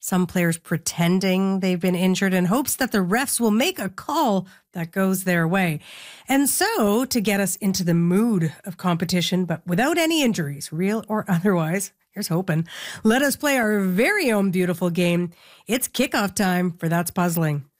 Some players pretending they've been injured in hopes that the refs will make a call that goes their way. And so, to get us into the mood of competition, but without any injuries, real or otherwise, here's hoping, let us play our very own beautiful game. It's kickoff time for That's Puzzling.